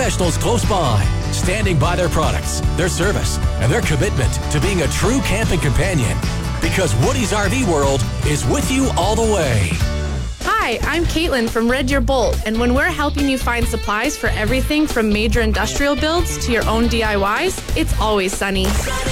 professionals close by, standing by their products, their service, and their commitment to being a true camping companion. Because Woody's RV World is with you all the way. Hi, I'm Caitlin from Red Deer Bolt, and when we're helping you find supplies for everything from major industrial builds to your own DIYs, it's always sunny.